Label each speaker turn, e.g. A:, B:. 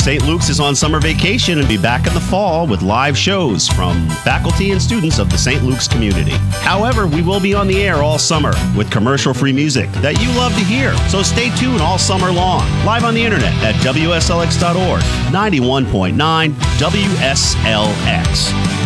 A: St. Luke's is on summer vacation and be back in the fall with live shows from faculty and students of the St. Luke's community. However, we will be on the air all summer with commercial-free music that you love to hear. So stay tuned all summer long. Live on the internet at WSLX.org, 91.9 WSLX.